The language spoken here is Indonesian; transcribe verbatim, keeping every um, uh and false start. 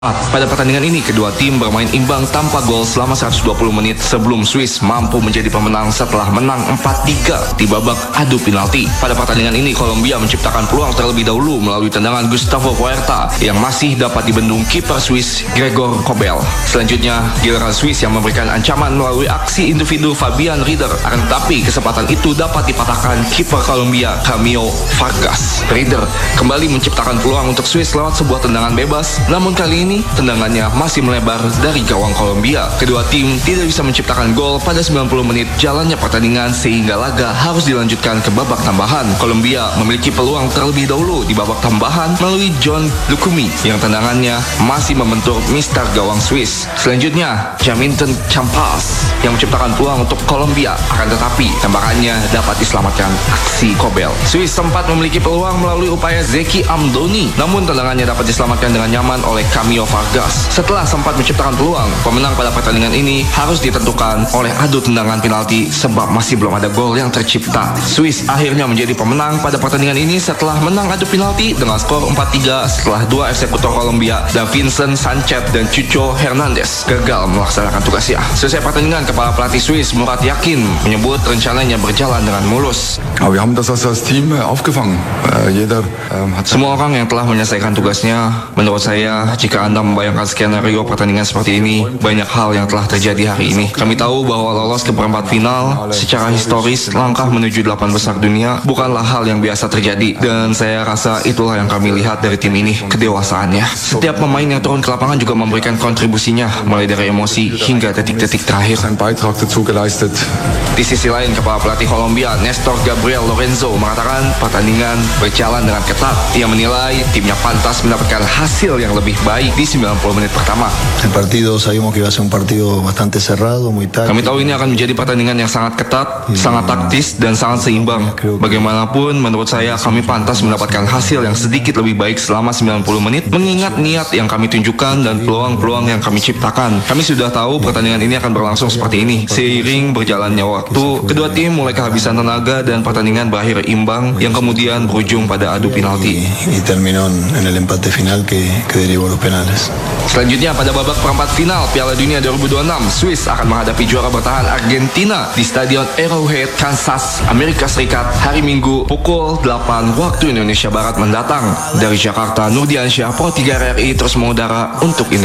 Pada pertandingan ini, kedua tim bermain imbang tanpa gol selama seratus dua puluh menit sebelum Swiss mampu menjadi pemenang setelah menang empat tiga di babak adu penalti. Pada pertandingan ini, Kolombia menciptakan peluang terlebih dahulu melalui tendangan Gustavo Puerta yang masih dapat dibendung kiper Swiss Gregor Kobel. Selanjutnya, giliran Swiss yang memberikan ancaman melalui aksi individu Fabian Rieder. Akan tetapi, kesempatan itu dapat dipatahkan kiper Kolombia Camilo Vargas. Rieder kembali menciptakan peluang untuk Swiss lewat sebuah tendangan bebas, namun kali ini tendangannya masih melebar dari gawang Kolombia. Kedua tim tidak bisa menciptakan gol pada sembilan puluh menit jalannya pertandingan sehingga laga harus dilanjutkan ke babak tambahan. Kolombia memiliki peluang terlebih dahulu di babak tambahan melalui John Lucumi yang tendangannya masih membentur mister gawang Swiss. Selanjutnya, Jaminton Campas yang menciptakan peluang untuk Kolombia, akan tetapi tembakannya dapat diselamatkan aksi Kobel. Swiss sempat memiliki peluang melalui upaya Zeki Amdoni, namun tendangannya dapat diselamatkan dengan nyaman oleh Camilo Vargas. Setelah sempat menciptakan peluang, pemenang pada pertandingan ini harus ditentukan oleh adu tendangan penalti sebab masih belum ada gol yang tercipta. Swiss akhirnya menjadi pemenang pada pertandingan ini setelah menang adu penalti dengan skor empat tiga setelah dua eksekutor Kolombia, Davinson Sanchez dan Chucho Hernandez, gagal melaksanakan tugasnya. Selesai pertandingan, kepala pelatih Swiss Murat Yakin menyebut rencananya berjalan dengan mulus. Wir haben das als Team aufgefangen. Jeder hat Semua orang yang telah menyelesaikan tugasnya. Menurut saya, jika Anda membayangkan skenario pertandingan seperti ini, banyak hal yang telah terjadi hari ini. Kami tahu bahwa lolos ke perempat final secara historis, langkah menuju delapan besar dunia bukanlah hal yang biasa terjadi, dan saya rasa itulah yang kami lihat dari tim ini, kedewasaannya. Setiap pemain yang turun ke lapangan juga memberikan kontribusinya, mulai dari emosi hingga detik-detik terakhir. seinen Beitrag dazu geleistet. Di sisi lain, kepala pelatih Kolombia Nestor Gabriel Lorenzo mengatakan pertandingan berjalan dengan ketat. Ia menilai timnya pantas mendapatkan hasil yang lebih baik di sembilan puluh menit pertama. El partido sabíamos que iba a ser un partido bastante cerrado, muy táctico. Kami tahu ini akan menjadi pertandingan yang sangat ketat, sangat taktis, dan sangat seimbang. Bagaimanapun, menurut saya kami pantas mendapatkan hasil yang sedikit lebih baik selama sembilan puluh menit, mengingat niat yang kami tunjukkan dan peluang-peluang yang kami ciptakan. Kami sudah tahu pertandingan ini akan berlangsung seperti ini. Seiring berjalannya waktu, kedua tim mulai kehabisan tenaga dan pertandingan berakhir imbang yang kemudian berujung pada adu penalti. Y, y terminó en el empate final que, que derivó los penales. Selanjutnya, pada babak perempat final Piala Dunia dua ribu dua puluh enam, Swiss akan menghadapi juara bertahan Argentina di Stadion Arrowhead, Kansas, Amerika Serikat hari Minggu pukul delapan waktu Indonesia Barat mendatang. Dari Jakarta, Nurdiansyah, Pro tiga R R I terus mengudara untuk Indonesia.